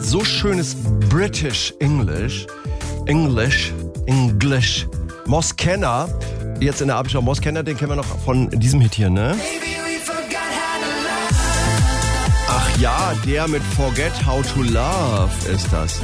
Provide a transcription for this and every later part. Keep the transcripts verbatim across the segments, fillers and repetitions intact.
so schönes British English. English. English. Moss Kenner. Jetzt in der Abendschau. Moss Kenner, den kennen wir noch von diesem Hit hier, ne? Ach ja, der mit Forget How to Love ist das.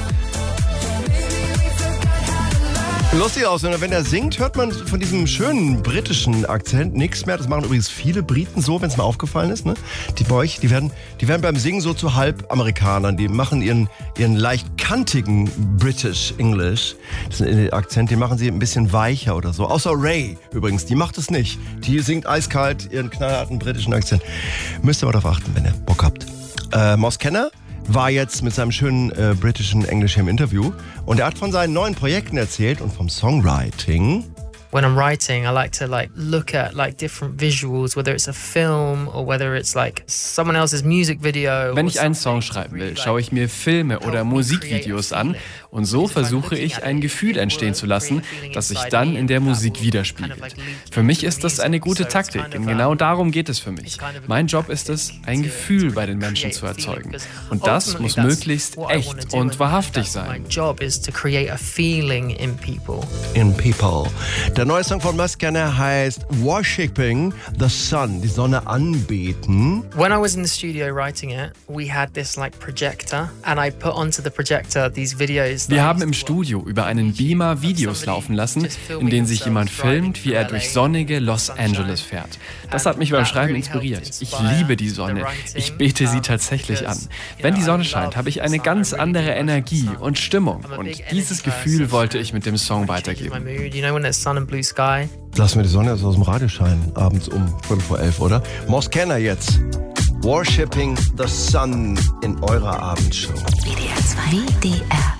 Lustig aus, wenn er singt, hört man von diesem schönen britischen Akzent nichts mehr. Das machen übrigens viele Briten so, wenn es mal aufgefallen ist. Ne? Die bei euch, die werden, die werden beim Singen so zu Halbamerikanern. Die machen ihren, ihren leicht kantigen British English, das ist den Akzent, den machen sie ein bisschen weicher oder so. Außer Ray übrigens, die macht es nicht. Die singt eiskalt ihren knallharten britischen Akzent. Müsst ihr aber darauf achten, wenn ihr Bock habt. Äh, Moss Kenner war jetzt mit seinem schönen äh, britischen Englisch im Interview und er hat von seinen neuen Projekten erzählt und vom Songwriting. When I'm writing, I like to like look at like different visuals, whether it's a film or whether it's like someone else's music video. Wenn ich einen Song schreiben will, schaue ich mir Filme oder Musikvideos an und so versuche ich ein Gefühl entstehen zu lassen, das sich dann in der Musik widerspiegelt. Für mich ist das eine gute Taktik, denn genau darum geht es für mich. Mein Job ist es, ein Gefühl bei den Menschen zu erzeugen und das muss möglichst echt und wahrhaftig sein. My job is to create a feeling in people. In people. Der neue Song von Moss Kenner heißt Worshipping the Sun, die Sonne anbeten. When I was in the studio writing it, we had this like projector and I put onto the projector these videos. Wir haben im Studio über einen Beamer Videos laufen lassen, in denen sich jemand filmt, wie er durch sonnige Los Angeles fährt. Das hat mich beim Schreiben inspiriert. Ich liebe die Sonne. Ich bete sie tatsächlich an. Wenn die Sonne scheint, habe ich eine ganz andere Energie und Stimmung. Und dieses Gefühl wollte ich mit dem Song weitergeben. Lassen wir die Sonne also aus dem Radio scheinen, abends um fünf vor elf, oder? Moss Kenner jetzt. Worshipping the Sun in eurer Abendshow. W D R zwei. W D R